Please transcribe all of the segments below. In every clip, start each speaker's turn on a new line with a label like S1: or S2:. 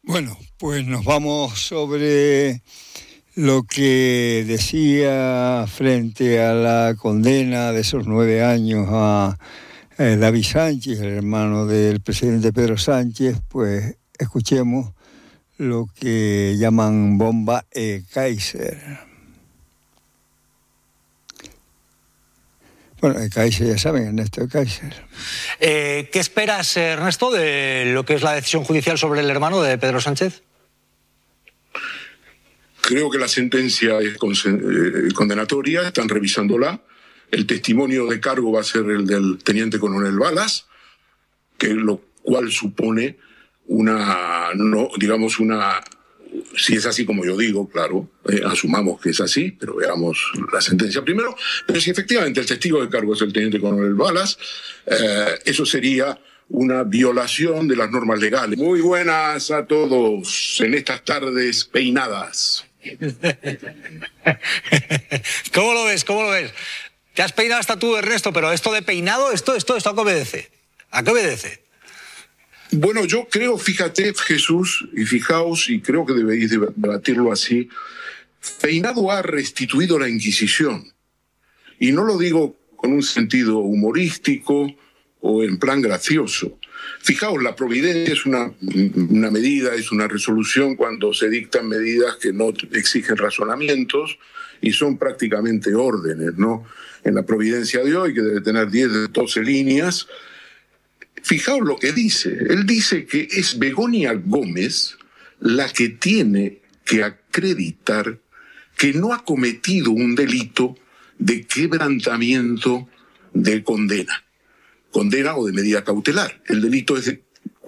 S1: Bueno, pues nos vamos sobre lo que decía frente a la condena de esos 9 años a David Sánchez, el hermano del presidente Pedro Sánchez. Pues escuchemos lo que llaman bomba Kaiser. Bueno, Kaiser, ya saben, Ernesto Kaiser.
S2: ¿Qué esperas, Ernesto, de lo que es la decisión judicial sobre el hermano de Pedro Sánchez?
S3: Creo que la sentencia es condenatoria, están revisándola. El testimonio de cargo va a ser el del teniente coronel Balas, que lo cual supone si es así como yo digo, claro, asumamos que es así, pero veamos la sentencia primero. Pero si efectivamente el testigo de cargo es el teniente coronel Balas, eso sería una violación de las normas legales. Muy buenas a todos en estas tardes peinadas.
S2: ¿Cómo lo ves? ¿Cómo lo ves? Te has peinado hasta tú, Ernesto, pero esto de peinado, ¿esto a qué obedece? ¿A qué obedece?
S3: Bueno, yo creo, fíjate, Jesús, y fijaos, y creo que debéis debatirlo así, Peinado ha restituido la Inquisición. Y no lo digo con un sentido humorístico o en plan gracioso. Fijaos, la providencia es una medida, es una resolución cuando se dictan medidas que no exigen razonamientos y son prácticamente órdenes, ¿no? En la providencia de hoy, que debe tener 10 de 12 líneas, fijaos lo que dice. Él dice que es Begoña Gómez la que tiene que acreditar que no ha cometido un delito de quebrantamiento de condena o de medida cautelar. El delito es de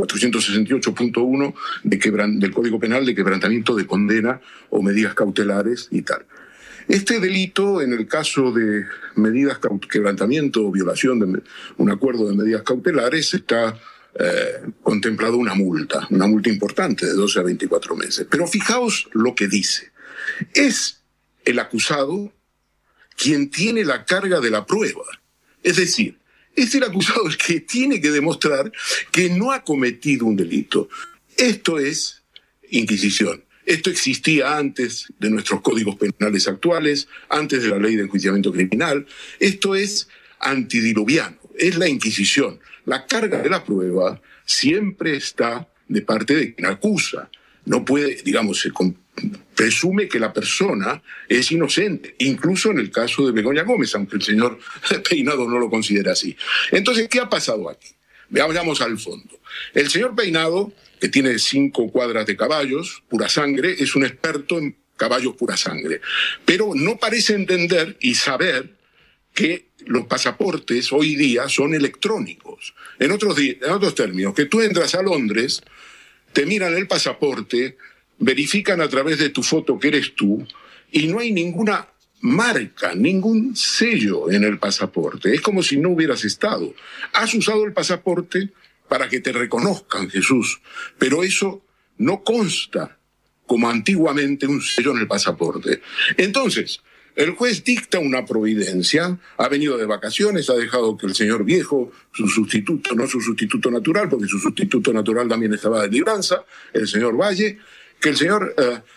S3: 468.1 del Código Penal de quebrantamiento de condena o medidas cautelares y tal. Este delito, en el caso de medidas quebrantamiento o violación de un acuerdo de medidas cautelares, está contemplado una multa importante de 12 a 24 meses. Pero fijaos lo que dice. Es el acusado quien tiene la carga de la prueba. Es decir, es el acusado el que tiene que demostrar que no ha cometido un delito. Esto es Inquisición. Esto existía antes de nuestros códigos penales actuales, antes de la ley de enjuiciamiento criminal. Esto es antidiluviano, es la Inquisición. La carga de la prueba siempre está de parte de quien acusa. No puede, se presume que la persona es inocente, incluso en el caso de Begoña Gómez, aunque el señor Peinado no lo considera así. Entonces, ¿qué ha pasado aquí? Veamos al fondo. El señor Peinado, que tiene 5 cuadras de caballos, pura sangre, es un experto en caballos pura sangre, pero no parece entender y saber que los pasaportes hoy día son electrónicos. En otros términos, que tú entras a Londres, te miran el pasaporte, verifican a través de tu foto que eres tú y no hay ninguna marca, ningún sello en el pasaporte. Es como si no hubieras estado. Has usado el pasaporte para que te reconozcan, Jesús, pero eso no consta como antiguamente un sello en el pasaporte. Entonces, el juez dicta una providencia, ha venido de vacaciones, ha dejado que el señor Viejo, su sustituto, no su sustituto natural, porque su sustituto natural también estaba de libranza, el señor Valle, que el señor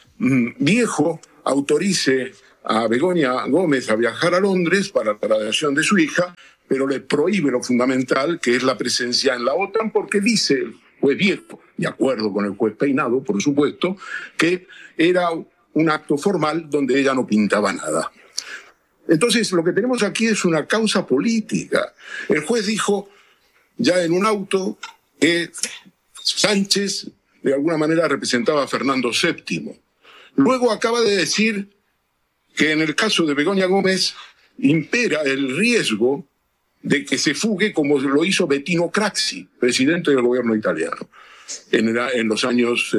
S3: Viejo autorice a Begoña Gómez a viajar a Londres para la graduación de su hija, pero le prohíbe lo fundamental, que es la presencia en la OTAN, porque dice el juez Viejo, de acuerdo con el juez Peinado, por supuesto, que era un acto formal donde ella no pintaba nada. Entonces, lo que tenemos aquí es una causa política. El juez dijo, ya en un auto, que Sánchez, de alguna manera, representaba a Fernando VII. Luego acaba de decir que en el caso de Begoña Gómez impera el riesgo de que se fugue como lo hizo Bettino Craxi, presidente del gobierno italiano, en los años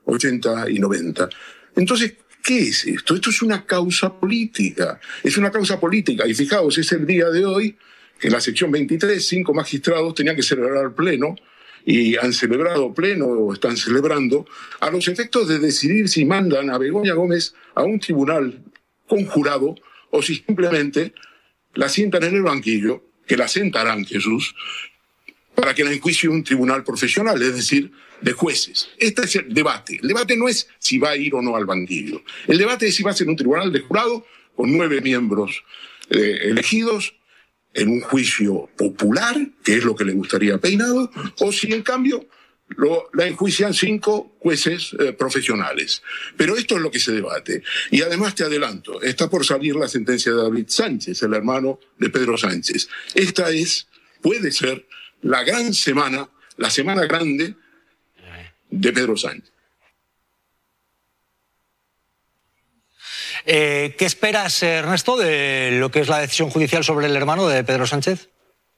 S3: 80 y 90. Entonces, ¿qué es esto? Esto es una causa política. Es una causa política. Y fijaos, es el día de hoy que en la sección 23, 5 magistrados tenían que celebrar pleno, y han celebrado pleno o están celebrando, a los efectos de decidir si mandan a Begoña Gómez a un tribunal conjurado o si simplemente la sientan en el banquillo, que la sentarán, Jesús, para que la enjuicie un tribunal profesional, es decir, de jueces. Este es el debate. El debate no es si va a ir o no al banquillo. El debate es si va a ser un tribunal de jurado con 9 miembros elegidos en un juicio popular, que es lo que le gustaría a Peinado, o si en cambio la enjuician 5 jueces profesionales. Pero esto es lo que se debate. Y además te adelanto, está por salir la sentencia de David Sánchez, el hermano de Pedro Sánchez. Esta puede ser la gran semana, la semana grande de Pedro Sánchez.
S2: ¿Qué esperas, Ernesto, de lo que es la decisión judicial sobre el hermano de Pedro Sánchez?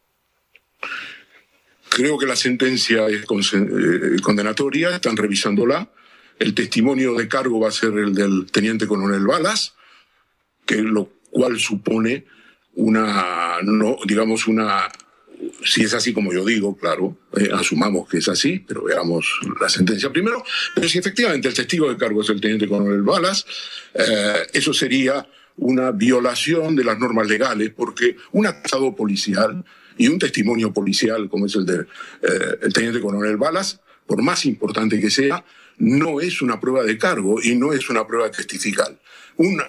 S3: Creo que la sentencia es condenatoria, están revisándola. El testimonio de cargo va a ser el del teniente coronel Balas, lo cual supone si es así como yo digo, claro, asumamos que es así, pero veamos la sentencia primero. Pero si efectivamente el testigo de cargo es el teniente coronel Balas, eso sería una violación de las normas legales, porque un atestado policial y un testimonio policial, como es el del teniente coronel Balas, por más importante que sea, no es una prueba de cargo y no es una prueba testifical. Un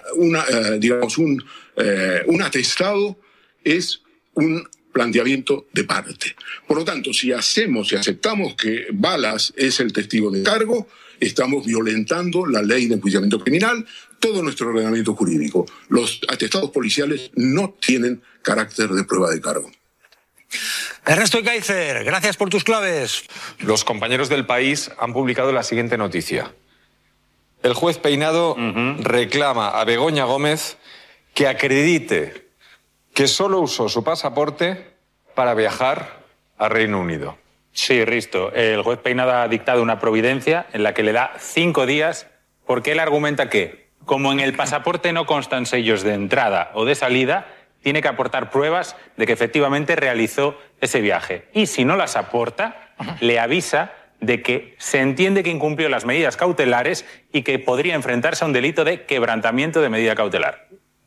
S3: atestado es un planteamiento de parte. Por lo tanto, si aceptamos que Balas es el testigo de cargo, estamos violentando la ley de enjuiciamiento criminal, todo nuestro ordenamiento jurídico. Los atestados policiales no tienen carácter de prueba de cargo.
S2: Ernesto Ekaizer, gracias por tus claves.
S4: Los compañeros del País han publicado la siguiente noticia. El juez Peinado reclama a Begoña Gómez que acredite que solo usó su pasaporte para viajar a Reino Unido.
S5: Sí, Risto. El juez Peinado ha dictado una providencia en la que le da 5 días porque él argumenta que, como en el pasaporte no constan sellos de entrada o de salida, tiene que aportar pruebas de que efectivamente realizó ese viaje. Y si no las aporta, le avisa de que se entiende que incumplió las medidas cautelares y que podría enfrentarse a un delito de quebrantamiento de medida cautelar.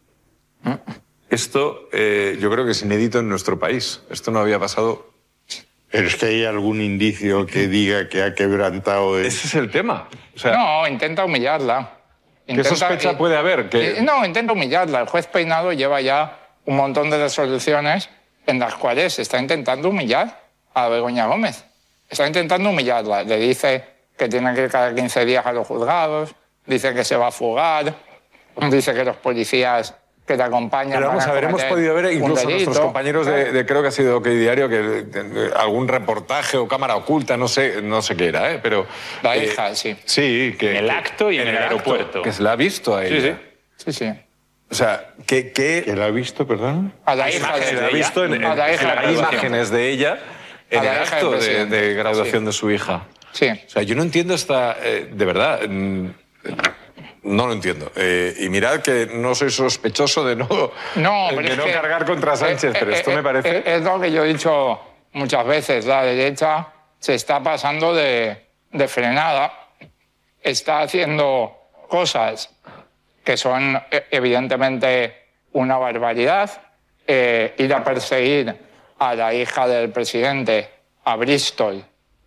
S4: Esto yo creo que es inédito en nuestro país. Esto no había pasado.
S6: ¿Pero es que hay algún indicio que diga que ha quebrantado?
S4: Ese es el tema. O sea,
S7: no, intenta humillarla.
S4: ¿Qué sospecha puede haber?
S7: No, intenta humillarla. El juez Peinado lleva ya un montón de resoluciones en las cuales está intentando humillar a Begoña Gómez. Está intentando humillarla. Le dice que tiene que ir cada 15 días a los juzgados, dice que se va a fugar, dice que los policías que te acompañan...
S4: Pero vamos a ver, hemos podido ver incluso nuestros compañeros de creo que ha sido OK Diario, algún reportaje o cámara oculta, no sé qué era, pero...
S7: La hija, sí.
S4: Sí, que...
S5: En el acto y en el aeropuerto.
S4: Que se la ha visto a ella.
S7: Sí.
S4: O sea, ¿Que
S6: la ha visto, perdón?
S7: A la hija de
S4: la ha visto hay imágenes de ella en el acto de graduación de su hija.
S7: Sí.
S4: O sea, yo no entiendo de verdad, no lo entiendo. Y mirad que no soy sospechoso de no cargar contra Sánchez, pero esto me parece...
S7: Es lo que yo he dicho muchas veces, la derecha se está pasando de frenada, está haciendo cosas que son evidentemente una barbaridad, ir a perseguir a la hija del presidente a Bristol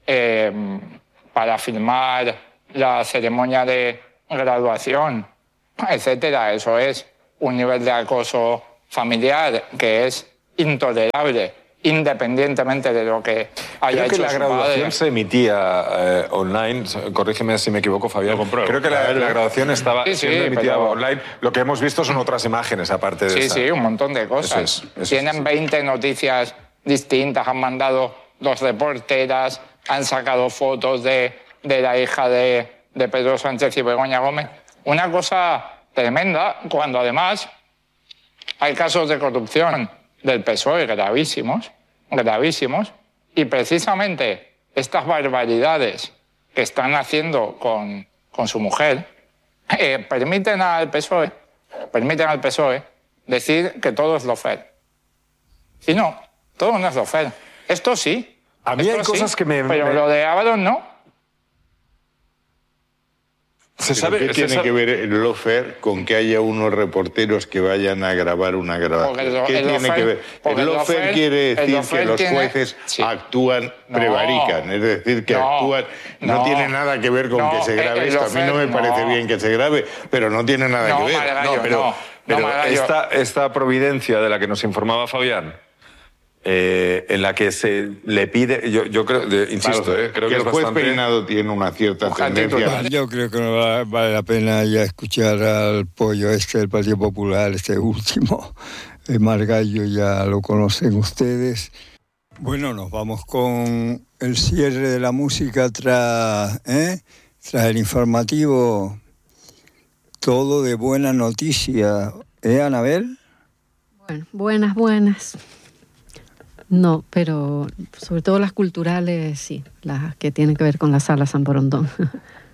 S7: para filmar la ceremonia de graduación, etcétera. Eso es un nivel de acoso familiar que es intolerable, independientemente de lo que haya hecho su padre.
S4: Creo que la graduación se emitía online, corrígeme si me equivoco, Fabián. Creo que la graduación estaba siendo emitida online. Lo que hemos visto son otras imágenes, aparte de
S7: Sí, un montón de cosas. Tienen 20 noticias distintas, han mandado 2 reporteras, han sacado fotos de la hija de Pedro Sánchez y Begoña Gómez. Una cosa tremenda, cuando además hay casos de corrupción del PSOE gravísimos, y precisamente estas barbaridades que están haciendo con su mujer permiten al PSOE decir que todo es lawfare. Y no, todo no es lawfare. Esto sí.
S4: A mí hay cosas que
S7: pero lo de Ábalos no.
S6: ¿Qué tiene que ver el lawfare con que haya unos reporteros que vayan a grabar una grabación? ¿Qué tiene que ver? El lawfare quiere decir que los jueces actúan, prevarican, es decir, que actúan... No tiene nada que ver con que se grabe esto. A mí no me parece bien que se grabe, pero no tiene nada que ver.
S4: Pero esta providencia de la que nos informaba Fabián, en la que se le pide, yo creo, insisto, creo que
S6: el
S4: es
S6: juez
S4: bastante...
S6: Peinado tiene una cierta tendencia.
S1: Yo creo que no vale la pena ya escuchar al pollo del Partido Popular, este último. Margallo ya lo conocen ustedes. Bueno, nos vamos con el cierre de la música tras el informativo. Todo de buena noticia. Anabel?
S8: Bueno, buenas. No, pero sobre todo las culturales, sí, las que tienen que ver con la Sala San Borondón.